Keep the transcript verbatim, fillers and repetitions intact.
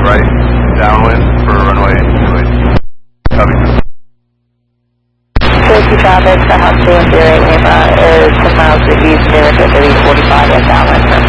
right, downwind for runway two eight. Copy. Safety traffic, the Hub two and zero eight Lima is ten miles to the east, near to three forty-five and downwind for